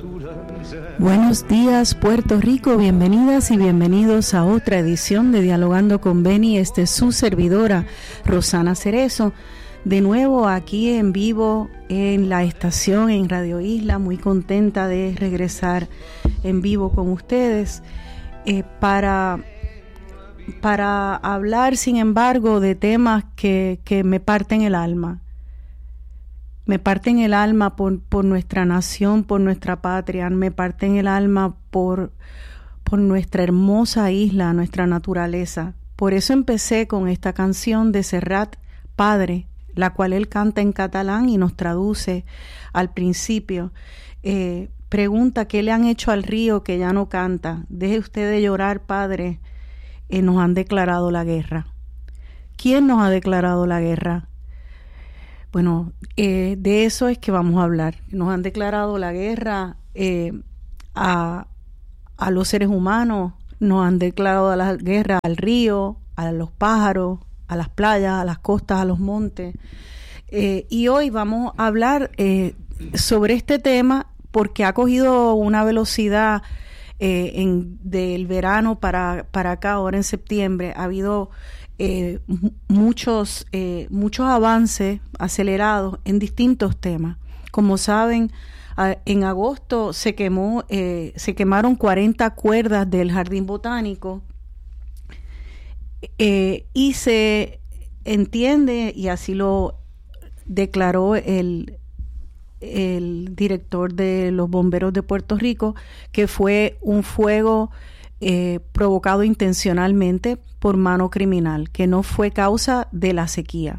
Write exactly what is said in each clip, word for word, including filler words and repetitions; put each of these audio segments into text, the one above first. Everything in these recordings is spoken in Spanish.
Buenos días, Puerto Rico, bienvenidas y bienvenidos a otra edición de Dialogando con Beni. Este es su servidora, Rosana Cerezo, de nuevo aquí en vivo en la estación en Radio Isla, muy contenta de regresar en vivo con ustedes eh, para, para hablar, sin embargo, de temas que, que me parten el alma. Me parten el alma por, por nuestra nación, por nuestra patria, me parten el alma por, por nuestra hermosa isla, nuestra naturaleza. Por eso empecé con esta canción de Serrat, Padre, la cual él canta en catalán y nos traduce al principio. Eh, pregunta, ¿qué le han hecho al río que ya no canta? Deje usted de llorar, Padre, eh, nos han declarado la guerra. ¿Quién nos ha declarado la guerra? Bueno, eh, de eso es que vamos a hablar. Nos han declarado la guerra eh, a, a los seres humanos, nos han declarado la guerra al río, a los pájaros, a las playas, a las costas, a los montes. Eh, y hoy vamos a hablar eh, sobre este tema porque ha cogido una velocidad eh, en, del verano para, para acá, ahora en septiembre. Ha habido Eh, muchos eh, muchos avances acelerados en distintos temas. Como saben, a, en agosto se quemó eh, se quemaron cuarenta cuerdas del Jardín Botánico eh, y se entiende, y así lo declaró el el director de los bomberos de Puerto Rico, que fue un fuego Eh, provocado intencionalmente por mano criminal, que no fue causa de la sequía.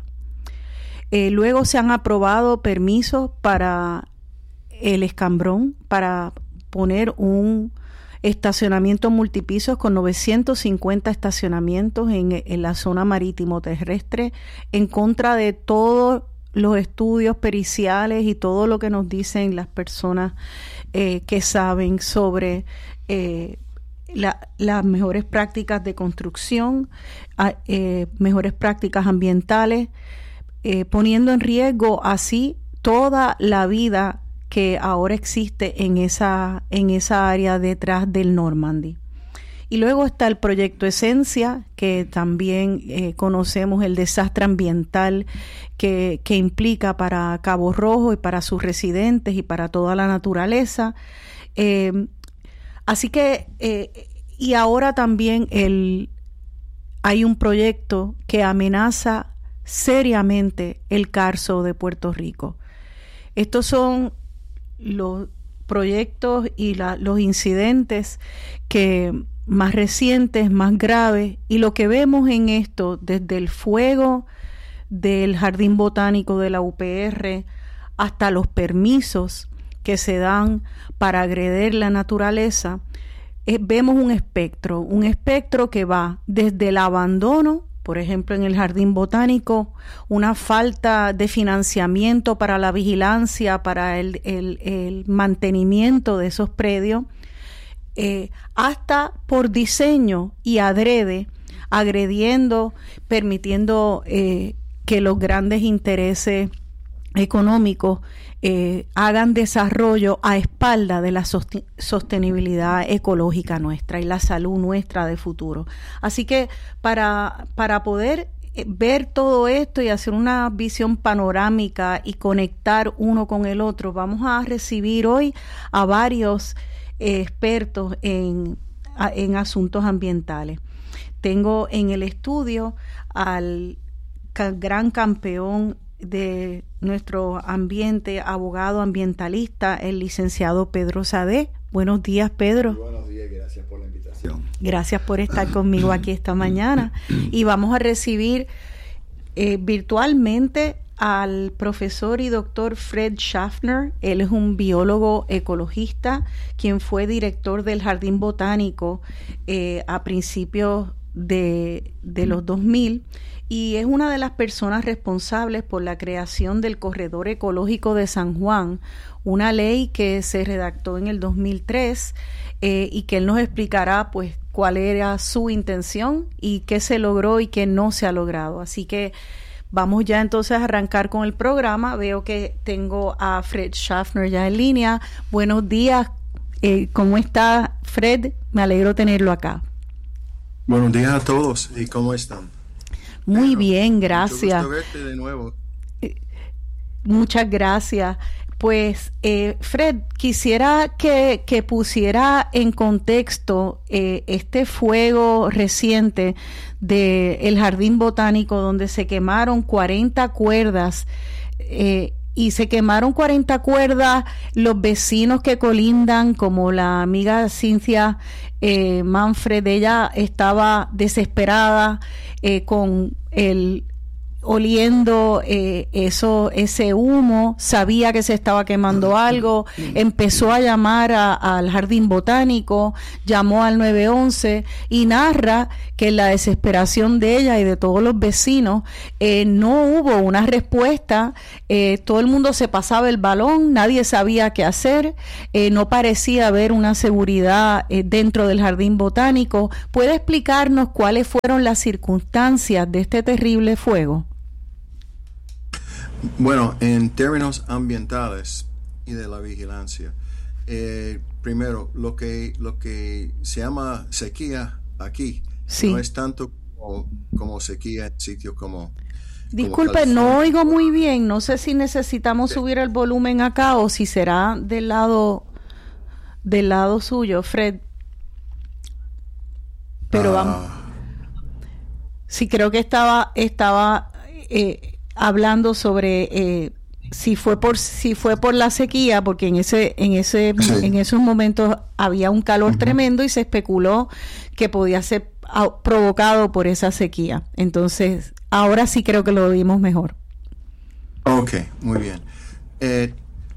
Eh, luego se han aprobado permisos para el Escambrón, para poner un estacionamiento multipisos con novecientos cincuenta estacionamientos en, en la zona marítimo terrestre, en contra de todos los estudios periciales y todo lo que nos dicen las personas eh, que saben sobre eh, La, las mejores prácticas de construcción, eh, mejores prácticas ambientales, eh, poniendo en riesgo así toda la vida que ahora existe en esa, en esa área detrás del Normandy. Y luego está el proyecto Esencia, que también eh, conocemos el desastre ambiental que, que implica para Cabo Rojo y para sus residentes y para toda la naturaleza. Eh, Así que, eh, y ahora también el, hay un proyecto que amenaza seriamente el Carso de Puerto Rico. Estos son los proyectos y la, los incidentes que más recientes, más graves, y lo que vemos en esto, desde el fuego del Jardín Botánico de la U P R hasta los permisos que se dan para agredir la naturaleza, eh, vemos un espectro, un espectro que va desde el abandono, por ejemplo en el Jardín Botánico, una falta de financiamiento para la vigilancia, para el, el, el mantenimiento de esos predios, eh, hasta por diseño y adrede, agrediendo, permitiendo eh, que los grandes intereses económicos eh, hagan desarrollo a espalda de la sost- sostenibilidad ecológica nuestra y la salud nuestra de futuro. Así que para, para poder ver todo esto y hacer una visión panorámica y conectar uno con el otro, vamos a recibir hoy a varios eh, expertos en, a, en asuntos ambientales. Tengo en el estudio al ca- gran campeón de nuestro ambiente, abogado ambientalista, el licenciado Pedro Sadé. Buenos días, Pedro. Muy buenos días, gracias por la invitación. Gracias por estar conmigo aquí esta mañana. Y vamos a recibir eh, virtualmente al profesor y doctor Fred Schaffner. Él es un biólogo ecologista, quien fue director del Jardín Botánico eh, a principios de, de los dos mil, y es una de las personas responsables por la creación del Corredor Ecológico de San Juan, una ley que se redactó en el dos mil tres eh, y que él nos explicará pues cuál era su intención y qué se logró y qué no se ha logrado. Así que vamos ya entonces a arrancar con el programa. Veo que tengo a Fred Schaffner ya en línea. Buenos días, Eh, ¿Cómo está, Fred? Me alegro tenerlo acá. Buenos días a todos. ¿Y cómo están? Muy Bueno, bien, gracias. Mucho gusto verte de nuevo. Eh, muchas gracias. Pues, eh, Fred, quisiera que, que pusiera en contexto eh, este fuego reciente del Jardín Botánico, donde se quemaron cuarenta cuerdas, eh, y se quemaron cuarenta cuerdas los vecinos que colindan, como la amiga Cynthia eh, Manfred. Ella estaba desesperada eh, con el oliendo eh, eso, ese humo, sabía que se estaba quemando algo, empezó a llamar a, al Jardín Botánico, llamó al nueve once y narra que en la desesperación de ella y de todos los vecinos eh, no hubo una respuesta, eh, todo el mundo se pasaba el balón, nadie sabía qué hacer, eh, no parecía haber una seguridad eh, dentro del Jardín Botánico. ¿Puede explicarnos cuáles fueron las circunstancias de este terrible fuego? Bueno, en términos ambientales y de la vigilancia, eh, primero, lo que, lo que se llama sequía aquí sí. no es tanto como, como sequía en sitios como... Disculpe, como no oigo muy bien. No sé si necesitamos sí. subir el volumen acá o si será del lado del lado suyo, Fred. Pero uh, vamos. Sí, creo que estaba estaba eh, hablando sobre eh, si fue por si fue por la sequía, porque en ese en ese sí. en esos momentos había un calor uh-huh. tremendo y se especuló que podía ser a, provocado por esa sequía. Entonces, ahora sí creo que lo vimos mejor. Ok, muy bien. Eh,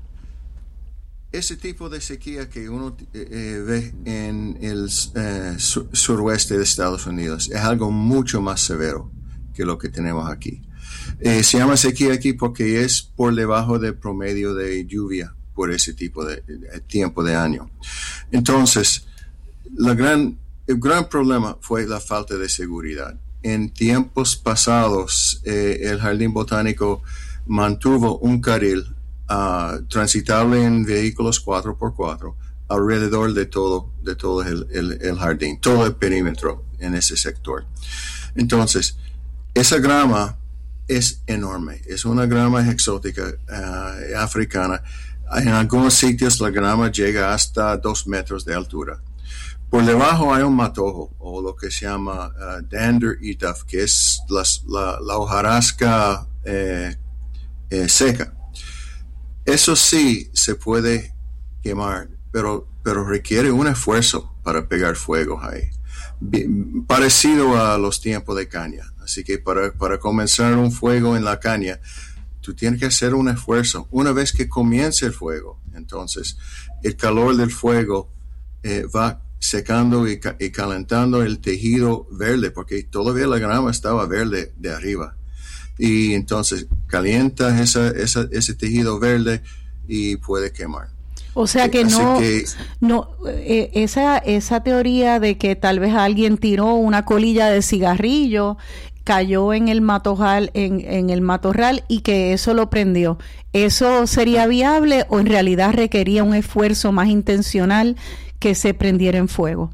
ese tipo de sequía que uno eh, ve en el eh, sur- suroeste de Estados Unidos es algo mucho más severo que lo que tenemos aquí. Eh, se llama sequía aquí porque es por debajo del promedio de lluvia por ese tipo de, de tiempo de año. Entonces, la gran, el gran problema fue la falta de seguridad. En tiempos pasados, eh, el Jardín Botánico mantuvo un carril uh, transitable en vehículos cuatro por cuatro alrededor de todo, de todo el, el, el jardín, todo el perímetro en ese sector. Entonces, esa grama es enorme, es una grama exótica uh, africana. En algunos sitios la grama llega hasta dos metros de altura. Por debajo hay un matojo, o lo que se llama uh, dander y duff, que es las, la, la hojarasca eh, eh, seca. Eso sí se puede quemar, pero, pero requiere un esfuerzo para pegar fuego ahí. Bien, parecido a los tiempos de caña. Así que para, para comenzar un fuego en la caña, tú tienes que hacer un esfuerzo. Una vez que comience el fuego, entonces el calor del fuego eh, va secando y, ca- y calentando el tejido verde, porque todavía la grama estaba verde de arriba. Y entonces calienta esa, esa, ese tejido verde y puede quemar. O sea que Así no, que, no eh, esa, esa teoría de que tal vez alguien tiró una colilla de cigarrillo, cayó en el matojal, en, en el matorral y que eso lo prendió, ¿eso sería viable o en realidad requería un esfuerzo más intencional que se prendiera en fuego?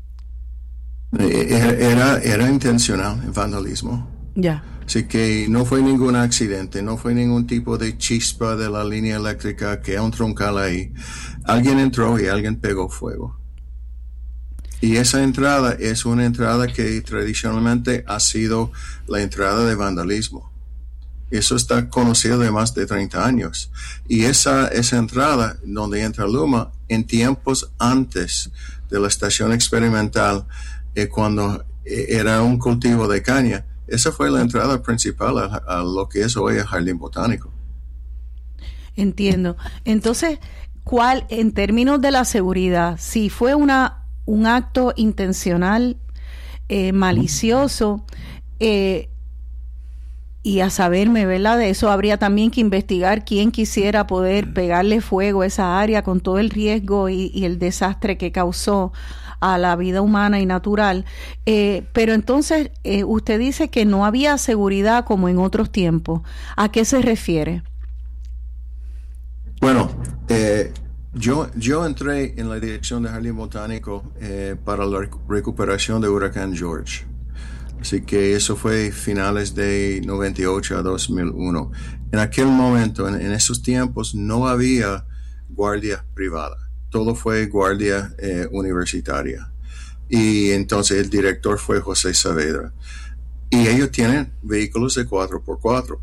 Era, era, era intencional el vandalismo. Ya. Así que no fue ningún accidente, no fue ningún tipo de chispa de la línea eléctrica que hay un troncal ahí. Alguien entró y alguien pegó fuego. Y esa entrada es una entrada que tradicionalmente ha sido la entrada de vandalismo. Eso está conocido de más de treinta años. Y esa, esa entrada donde entra Luma, en tiempos antes de la estación experimental, eh, cuando eh, era un cultivo de caña, esa fue la entrada principal a, a lo que es hoy el Jardín Botánico. Entiendo. Entonces, ¿cuál, en términos de la seguridad, si fue una un acto intencional, eh, malicioso, eh, y a saberme, ¿verdad? De eso habría también que investigar quién quisiera poder pegarle fuego a esa área con todo el riesgo y, y el desastre que causó a la vida humana y natural. Eh, pero entonces, eh, usted dice que no había seguridad como en otros tiempos. ¿A qué se refiere? Bueno, eh, Yo, yo entré en la dirección de Jardín Botánico eh, para la rec- recuperación de Huracán George. Así que eso fue finales de noventa y ocho a dos mil uno. En aquel momento, en, en esos tiempos, no había guardia privada. Todo fue guardia eh, universitaria. Y entonces el director fue José Saavedra. Y ellos tienen vehículos de cuatro por cuatro.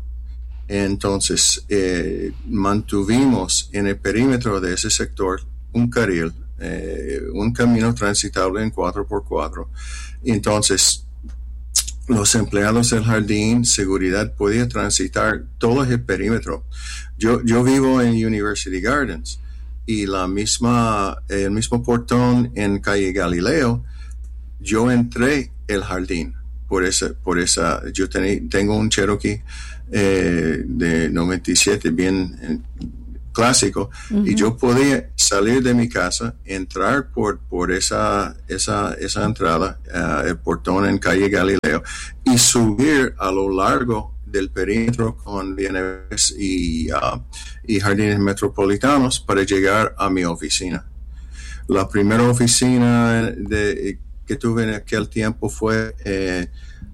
Entonces eh, mantuvimos en el perímetro de ese sector un carril, eh, un camino transitable en cuatro por cuatro. Y entonces los empleados del jardín, seguridad, podían transitar todo el perímetro. Yo, yo vivo en University Gardens y la misma, el mismo portón en calle Galileo, yo entré el jardín por esa, por esa, yo ten, tengo un Cherokee eh, de noventa y siete bien eh, clásico, uh-huh. Y yo podía salir de mi casa, entrar por, por esa, esa, esa entrada, uh, el portón en calle Galileo, y subir a lo largo del perímetro con bienes y, uh, y jardines metropolitanos para llegar a mi oficina. La primera oficina de, que tuve en aquel tiempo fue eh,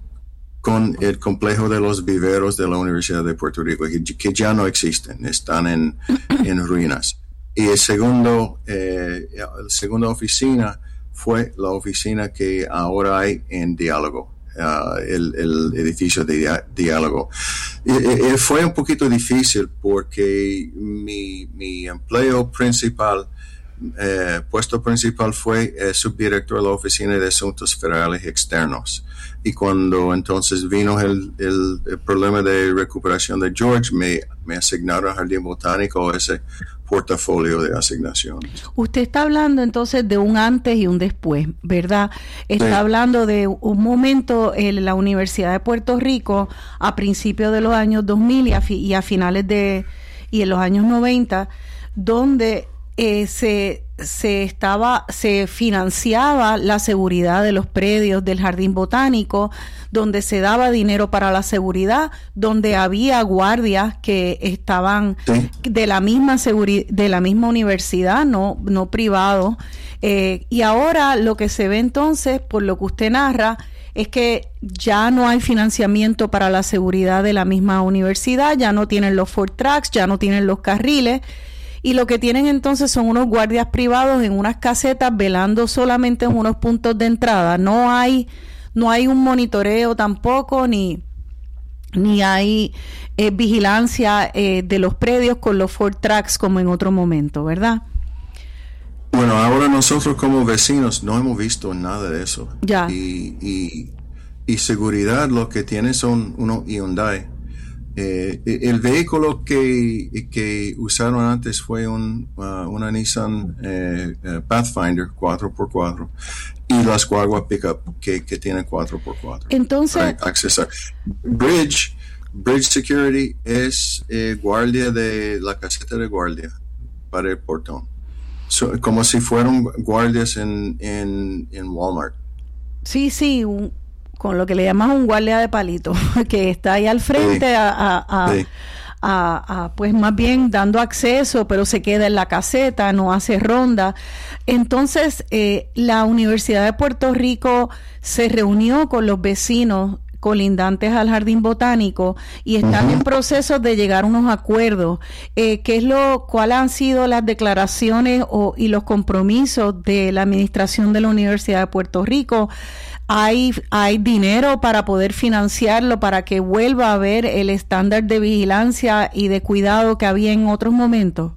con el complejo de los viveros de la Universidad de Puerto Rico, que, que ya no existen, están en, en ruinas. Y el segundo, eh, la segunda oficina fue la oficina que ahora hay en Diálogo, uh, el, el edificio de dia- Diálogo. Y, y fue un poquito difícil porque mi, mi empleo principal, eh, puesto principal fue eh, subdirector de la Oficina de Asuntos Federales Externos. Y cuando entonces vino el, el, el problema de recuperación de George, me, me asignaron al Jardín Botánico ese portafolio de asignaciones. Usted está hablando entonces de un antes y un después, ¿verdad? Está sí. hablando de un momento en la Universidad de Puerto Rico a principios de los años dos mil y a, fi- y a finales de y en los años noventa, donde eh, se se estaba se financiaba la seguridad de los predios del Jardín Botánico, donde se daba dinero para la seguridad, donde había guardias que estaban sí. de la misma seguri- de la misma universidad, no no privado, eh, y ahora lo que se ve entonces, por lo que usted narra, es que ya no hay financiamiento para la seguridad de la misma universidad, ya no tienen los Ford Tracks, ya no tienen los carriles. Y lo que tienen entonces son unos guardias privados en unas casetas velando solamente en unos puntos de entrada. No hay, no hay un monitoreo tampoco, ni, ni hay eh, vigilancia eh, de los predios con los Ford Tracks como en otro momento, ¿verdad? Bueno, ahora nosotros como vecinos no hemos visto nada de eso. Ya. Y, y, y seguridad lo que tiene son unos Hyundai. Eh, el vehículo que, que usaron antes fue un, uh, una Nissan eh, uh, Pathfinder cuatro por cuatro y las guaguas pickup que, que tienen cuatro por cuatro. Entonces, para accesar. Bridge, Bridge Security es eh, guardia de la caseta de guardia para el portón. So, como si fueran guardias en, en, en Walmart. Sí, sí, un con lo que le llaman un guardia de palito, que está ahí al frente sí. a, a, a, sí. a, a, pues más bien dando acceso, pero se queda en la caseta, no hace ronda. Entonces, eh, la Universidad de Puerto Rico se reunió con los vecinos colindantes al Jardín Botánico y están uh-huh. en proceso de llegar a unos acuerdos. Eh, ¿qué es lo, cuáles han sido las declaraciones o, y los compromisos de la administración de la Universidad de Puerto Rico? ¿Hay, hay dinero para poder financiarlo, para que vuelva a haber el estándar de vigilancia y de cuidado que había en otros momentos?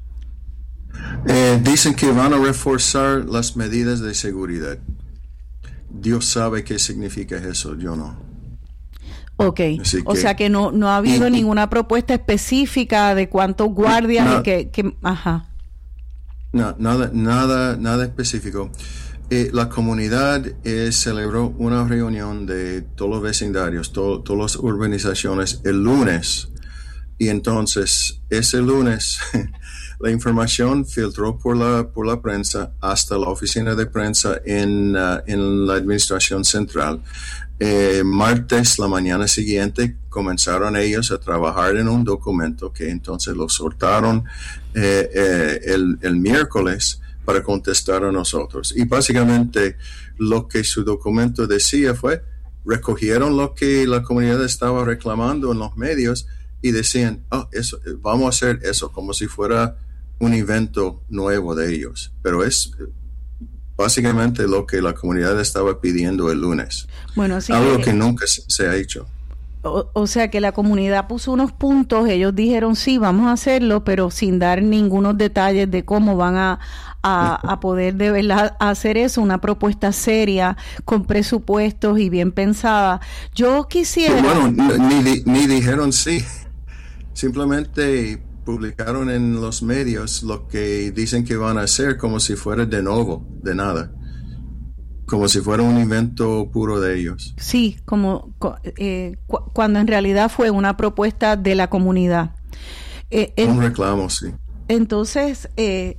Eh, dicen que van a reforzar las medidas de seguridad. Dios sabe qué significa eso, yo no. Ok, que, o sea que no, no ha habido y, ninguna propuesta específica de cuántos guardias no, y que, que... Ajá. No, nada, nada, nada específico. Eh, la comunidad eh, celebró una reunión de todos los vecindarios, to, todas las urbanizaciones el lunes, y entonces ese lunes la información filtró por la, por la prensa hasta la oficina de prensa en, uh, en la administración central. Eh, martes, la mañana siguiente, comenzaron ellos a trabajar en un documento que entonces lo soltaron eh, eh, el, el miércoles para contestar a nosotros. Y básicamente lo que su documento decía fue, recogieron lo que la comunidad estaba reclamando en los medios y decían, oh, eso, vamos a hacer eso, como si fuera un evento nuevo de ellos. Pero es básicamente lo que la comunidad estaba pidiendo el lunes. Bueno, sí, algo que, que nunca se, se ha hecho. O, o sea que la comunidad puso unos puntos, ellos dijeron sí, vamos a hacerlo, pero sin dar ningunos detalles de cómo van a, a, a poder de verdad hacer eso, una propuesta seria, con presupuestos y bien pensada. Yo quisiera... Bueno, ni, ni dijeron sí, simplemente publicaron en los medios lo que dicen que van a hacer como si fuera de nuevo, de nada. Como si fuera un invento puro de ellos. Sí, como eh, cu- cuando en realidad fue una propuesta de la comunidad. Eh, un en, reclamo, sí. Entonces, eh,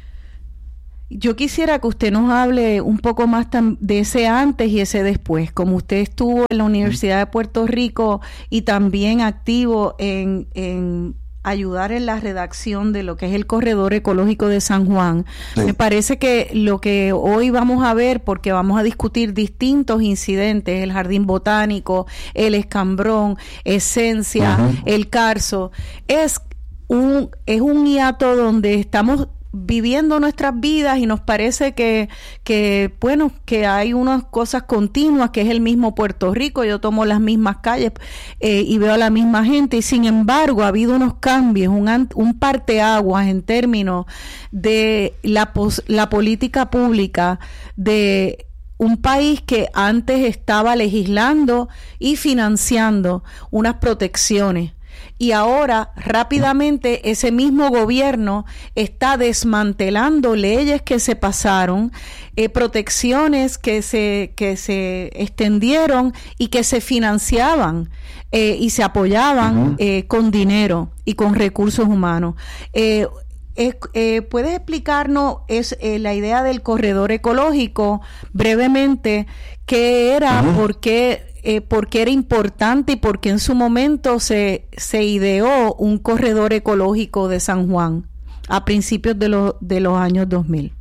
yo quisiera que usted nos hable un poco más tam- de ese antes y ese después. Como usted estuvo en la Universidad de Puerto Rico y también activo en... en ayudar en la redacción de lo que es el Corredor Ecológico de San Juan. Sí. Me parece que lo que hoy vamos a ver, porque vamos a discutir distintos incidentes, el Jardín Botánico, el Escambrón, Esencia, uh-huh. el Carso, es un, es un hiato donde estamos viviendo nuestras vidas y nos parece que, que, bueno, que hay unas cosas continuas, que es el mismo Puerto Rico, yo tomo las mismas calles eh, y veo a la misma gente, y sin embargo ha habido unos cambios, un, un parteaguas en términos de la, pos, la política pública de un país que antes estaba legislando y financiando unas protecciones. Y ahora rápidamente ese mismo gobierno está desmantelando leyes que se pasaron, eh, protecciones que se, que se extendieron y que se financiaban eh, y se apoyaban uh-huh. eh, con dinero y con recursos humanos. Eh, eh, eh, ¿Puedes explicarnos es, eh, la idea del corredor ecológico brevemente? ¿Qué era? Uh-huh. ¿Por qué? Eh, porque era importante y porque en su momento se, se ideó un corredor ecológico de San Juan a principios de, lo, de los años dos mil.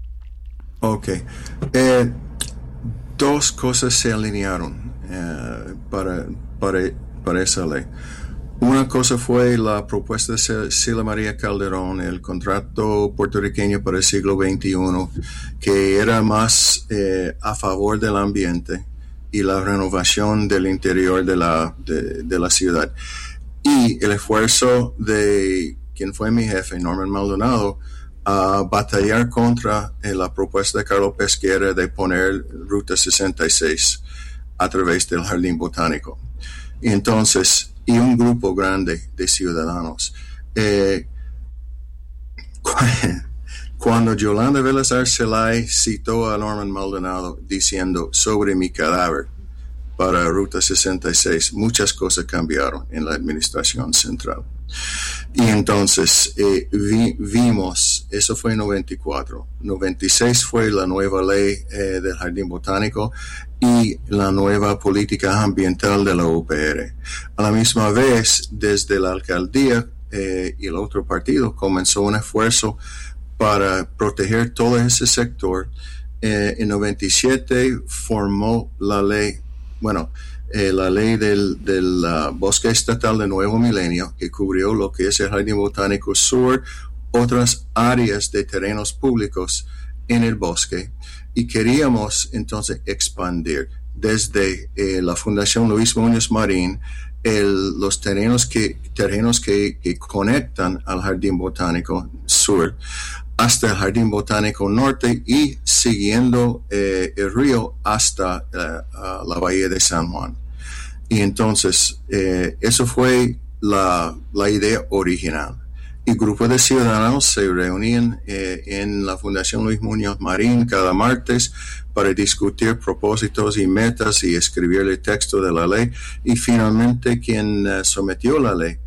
Ok. Eh, dos cosas se alinearon eh, para, para, para esa ley. Una cosa fue la propuesta de Sila María Calderón, el contrato puertorriqueño para el siglo veintiuno, que era más eh, a favor del ambiente y la renovación del interior de la, de, de la ciudad. Y el esfuerzo de quien fue mi jefe, Norman Maldonado, a batallar contra eh, la propuesta de Carlos Pesquera de poner Ruta sesenta y seis a través del Jardín Botánico. Y entonces, y un grupo grande de ciudadanos. Eh, Cuando Yolanda Vélez Arcelay citó a Norman Maldonado diciendo sobre mi cadáver para Ruta sesenta y seis, muchas cosas cambiaron en la administración central. Y entonces eh, vi, vimos, eso fue en noventa y cuatro, noventa y seis fue la nueva ley eh, del Jardín Botánico y la nueva política ambiental de la U P R. A la misma vez, desde la alcaldía eh, y el otro partido comenzó un esfuerzo para proteger todo ese sector. Eh, en noventa y siete formó la ley, bueno, eh, la ley del, del uh, Bosque Estatal de Nuevo Milenio, que cubrió lo que es el Jardín Botánico Sur, otras áreas de terrenos públicos en el bosque, y queríamos entonces expandir desde eh, la Fundación Luis Muñoz Marín el, los terrenos que, terrenos que, que conectan al Jardín Botánico Sur hasta el Jardín Botánico Norte y siguiendo eh, el río hasta uh, uh, la Bahía de San Juan. Y entonces, eh, eso fue la, la idea original. Y grupos de ciudadanos se reunían eh, en la Fundación Luis Muñoz Marín cada martes para discutir propósitos y metas y escribir el texto de la ley. Y finalmente, quien uh, sometió la ley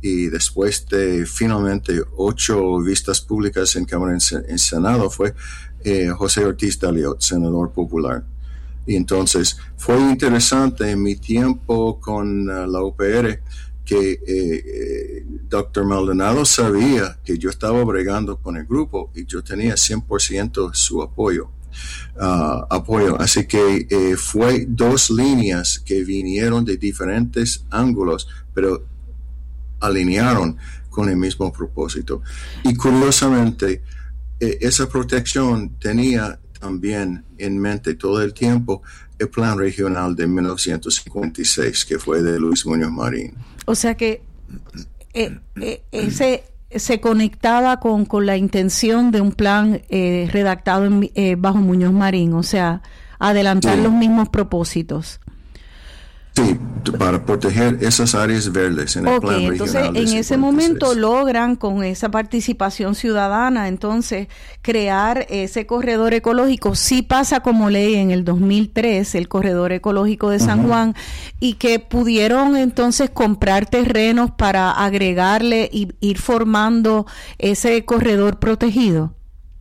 y después de finalmente ocho vistas públicas en Cámara y en Senado fue eh, José Ortiz Daliot, senador popular. Y entonces fue interesante en mi tiempo con uh, la U P R que eh, eh, doctor Maldonado sabía que yo estaba bregando con el grupo y yo tenía cien por ciento su apoyo. Uh, apoyo. Así que eh, fue dos líneas que vinieron de diferentes ángulos, pero alinearon con el mismo propósito. Y curiosamente, eh, esa protección tenía también en mente todo el tiempo el Plan Regional de mil novecientos cincuenta y seis, que fue de Luis Muñoz Marín. O sea que eh, eh, ese se conectaba con, con la intención de un plan eh, redactado en, eh, bajo Muñoz Marín, o sea, adelantar sí. los mismos propósitos. Sí, para proteger esas áreas verdes en el okay, plan entonces regional. En ese momento logran con esa participación ciudadana, entonces crear ese corredor ecológico. Sí pasa como ley en el dos mil tres, el corredor ecológico de San uh-huh. Juan, y que pudieron entonces comprar terrenos para agregarle y ir formando ese corredor protegido.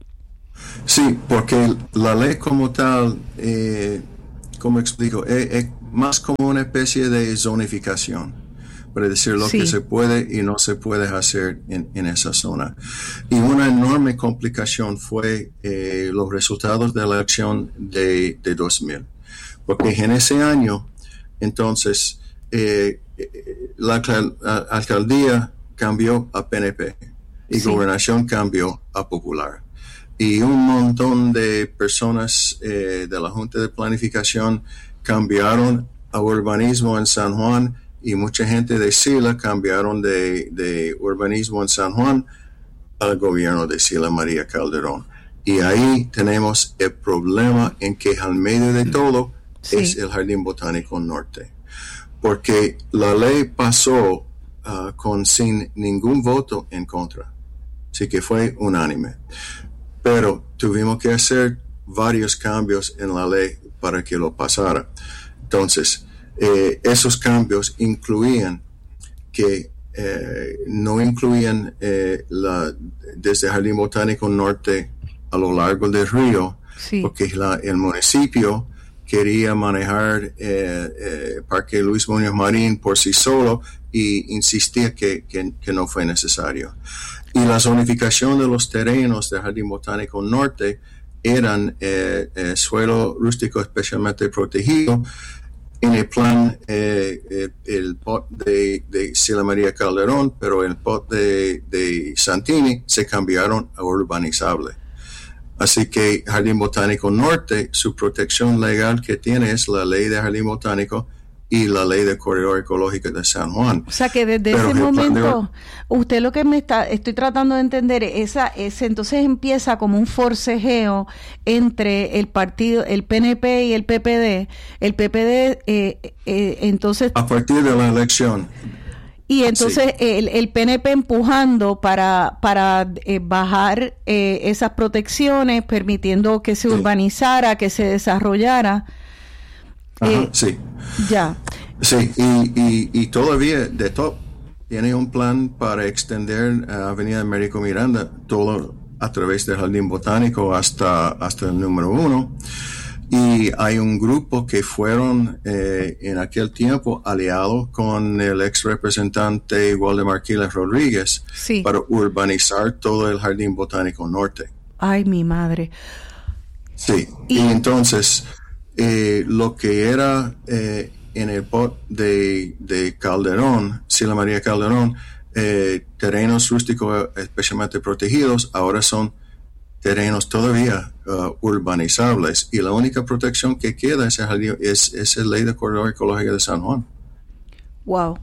Sí, porque la ley como tal, eh, ¿cómo explico? Es, es más como una especie de zonificación, para decir lo sí. que se puede y no se puede hacer en, en esa zona. Y una enorme complicación fue eh, los resultados de la elección de, de dos mil, porque en ese año, entonces, eh, la alcaldía cambió a P N P y sí. gobernación cambió a Popular. Y un montón de personas eh, de la Junta de Planificación cambiaron a urbanismo en San Juan y mucha gente de Sila cambiaron de, de urbanismo en San Juan al gobierno de Sila María Calderón. Y ahí tenemos el problema en que al medio de todo sí. es el Jardín Botánico Norte. Porque la ley pasó uh, con sin ningún voto en contra. Así que fue unánime. Pero tuvimos que hacer varios cambios en la ley para que lo pasara. Entonces, eh, esos cambios incluían que eh, no incluían eh, la, desde Jardín Botánico Norte a lo largo del río, sí. porque la, el municipio quería manejar eh, eh, Parque Luis Muñoz Marín por sí solo y insistía que, que, que no fue necesario. Y la zonificación de los terrenos del Jardín Botánico Norte eran eh, eh, suelo rústico especialmente protegido. En el plan, eh, eh, el P O T de, de Sila María Calderón, pero el P O T de, de Santini se cambiaron a urbanizable. Así que Jardín Botánico Norte, su protección legal que tiene es la ley de Jardín Botánico y la ley de corredor ecológico de San Juan. O sea que desde Pero ese momento, de... usted lo que me está, estoy tratando de entender, esa, ese entonces empieza como un forcejeo entre el partido, el P N P y el P P D. El P P D, eh, eh, entonces... A partir de la elección. Y entonces sí. el, el P N P empujando para, para eh, bajar eh, esas protecciones, permitiendo que se sí. urbanizara, que se desarrollara. Ajá, eh, sí. Ya. Sí, y, y, y todavía de top tiene un plan para extender a Avenida Américo Miranda todo a través del Jardín Botánico hasta, hasta el número uno. Y hay un grupo que fueron eh, en aquel tiempo aliados con el ex representante Waldemar Quiles Rodríguez sí. para urbanizar todo el Jardín Botánico Norte. Ay, mi madre. Sí, y, y entonces... Eh, lo que era eh, en el P O T de, de Calderón, Sila María Calderón, eh, terrenos rústicos especialmente protegidos, ahora son terrenos todavía uh, urbanizables y la única protección que queda es, es, es la ley de corredor ecológico de San Juan. Wow.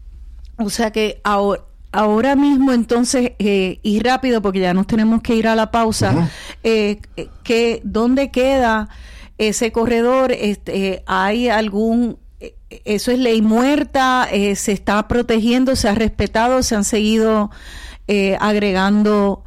O sea que ahora, ahora mismo entonces, eh, y rápido porque ya nos tenemos que ir a la pausa, uh-huh. eh, que, ¿dónde queda ese corredor? Este, ¿hay algún, eso es ley muerta, eh, se está protegiendo, se ha respetado, se han seguido eh, agregando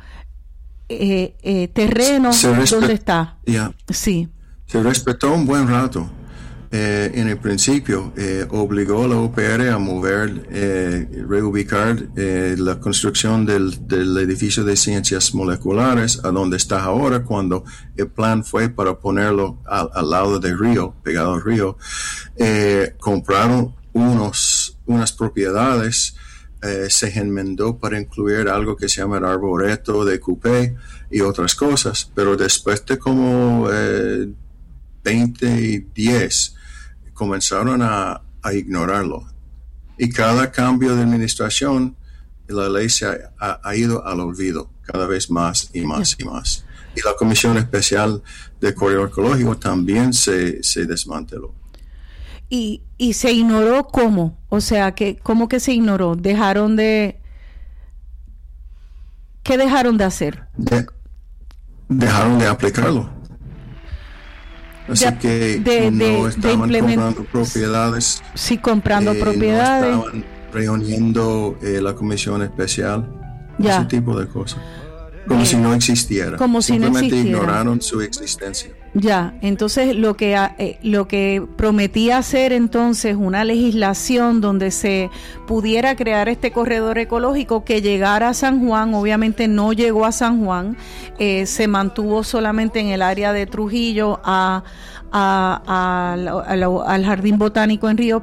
eh, eh, terrenos? ¿Dónde está? Yeah. Sí. Se respetó un buen rato, eh, en el principio eh, obligó a la U P R a mover, eh, reubicar eh, la construcción del, del edificio de ciencias moleculares a donde está ahora, cuando el plan fue para ponerlo al, al lado del río, pegado al río. Eh, compraron unos, unas propiedades. Eh, se enmendó para incluir algo que se llama el arboreto de Coupé y otras cosas, pero después de como eh, veinte y diez comenzaron a, a ignorarlo, y cada cambio de administración la ley se ha, ha, ha ido al olvido cada vez más y más y más, y la Comisión Especial de Corredor Ecológico también se, se desmanteló. Y, y se ignoró cómo, o sea, que ¿cómo que se ignoró? Dejaron de... ¿Qué dejaron de hacer? De, dejaron de aplicarlo. Así de, que de, no de, estaban de comprando propiedades. Sí, comprando eh, propiedades. No estaban reuniendo eh, la comisión especial. Ya. Ese tipo de cosas. Como Bien. si no existiera. Como si Simplemente no existiera. ignoraron su existencia. Ya, entonces lo que eh, lo que prometía hacer entonces una legislación donde se pudiera crear este corredor ecológico que llegara a San Juan, obviamente no llegó a San Juan, eh, se mantuvo solamente en el área de Trujillo a, a, a, a, a al Jardín Botánico en Río